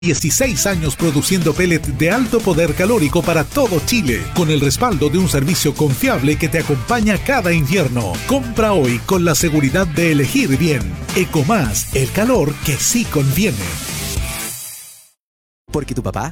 16 años produciendo pellet de alto poder calórico para todo Chile, con el respaldo de un servicio confiable que te acompaña cada invierno. Compra hoy con la seguridad de elegir bien. Ecomás, el calor que sí conviene. Porque tu papá